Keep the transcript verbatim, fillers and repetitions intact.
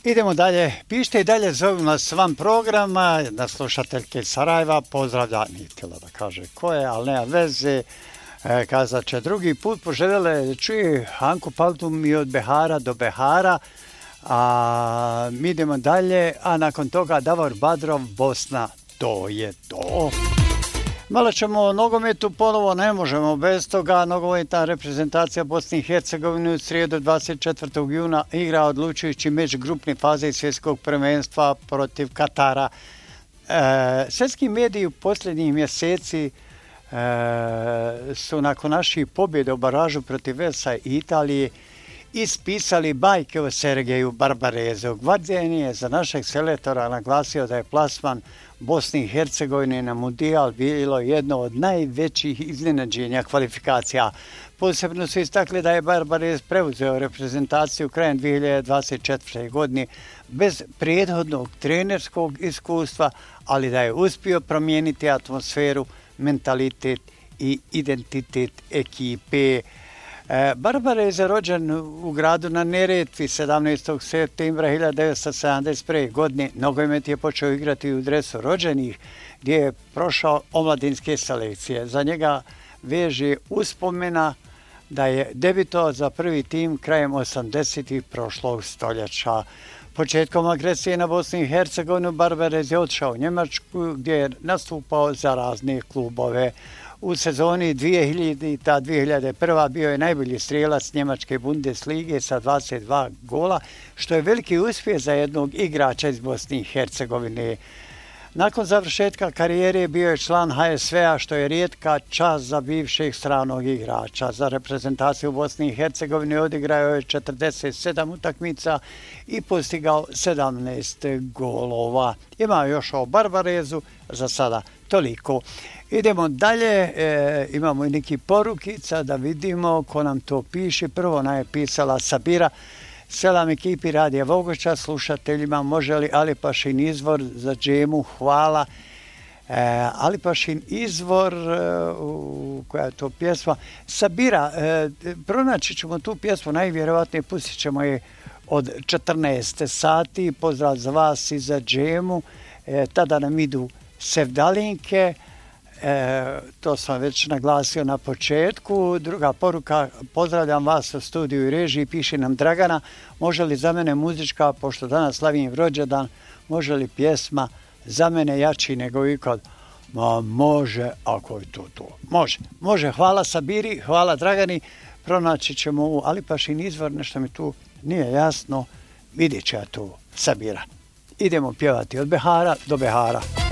Idemo dalje. Pišite i dalje, zovu nas van programa. Jedna slušateljka iz Sarajeva pozdravlja, nije htjela da kaže ko je, ali nema veze. E, kazat će drugi put poželjele čuje Anku Paltum i od Behara do Behara. A mi idemo dalje, a nakon toga Davor Badrov, Bosna, to je to. Malo ćemo o nogometu, ponovo ne možemo bez toga. Nogometna reprezentacija Bosne i Hercegovine u srijedu dvadeset četvrtog juna igra odlučujući meč grupne faze svjetskog prvenstva protiv Katara. E, svjetski mediji u posljednjih mjeseci e, su nakon naših pobjede u baražu protiv Velsa i Italije ispisali bajke o Sergeju Barbarezu. Gvardijan je za našeg selektora naglasio da je plasman Bosne i Hercegovine na mundijal bilo jedno od najvećih iznenađenja kvalifikacija. Posebno su istakli da je Barbarez preuzeo reprezentaciju krajem dvije hiljade dvadeset četvrte. godine bez prethodnog trenerskog iskustva, ali da je uspio promijeniti atmosferu, mentalitet i identitet ekipe. Barbarez je rođen u gradu na Neretvi sedamnaestog septembra hiljade devetsto sedamdeset prve. godine. Nogomet je počeo igrati u dresu rođenih, gdje je prošao omladinske selekcije. Za njega veže uspomena da je debitovao za prvi tim krajem osamdesetih prošlog stoljeća. Početkom agresije na Bosnu i Hercegovinu Barbarez je otišao u Njemačku, gdje je nastupao za razne klubove. U sezoni dvije hiljadite dvije hiljade prve. bio je najbolji strijelac njemačke Bundeslige sa dvadeset dva gola, što je veliki uspjeh za jednog igrača iz Bosne i Hercegovine. Nakon završetka karijere bio je član H S V-a, što je rijetka čast za bivšeg stranog igrača. Za reprezentaciju Bosne i Hercegovine odigrao je četrdeset sedam utakmica i postigao sedamnaest golova. Ima još o Barbarezu, za sada toliko. Idemo dalje, e, imamo i neki porukica da vidimo ko nam to piše. Prvo nam je pisala Sabira. Selam ekipi Radija Vogoća, slušateljima, može li Alipašin izvor za džemu, hvala. E, Alipašin izvor, e, u, koja je to pjesma? Sabira, e, pronaći ćemo tu pjesmu, najvjerovatnije pustit ćemo je od četrnaest sati. Pozdrav za vas i za džemu, e, tada nam idu sevdalinke. E, to sam već naglasio na početku. Druga poruka, pozdravljam vas u studiju i režiji, piše nam Dragana. Može li za mene muzička, pošto danas slavim rođendan, može li pjesma za mene jači nego ikad? Ma može, ako je to to. Može, može. Hvala Sabiri, hvala Dragani. Pronaći ćemo u Alipašin izvor, nešto mi tu nije jasno. Vidjet će ja tu Sabira. Idemo pjevati od Behara do Behara.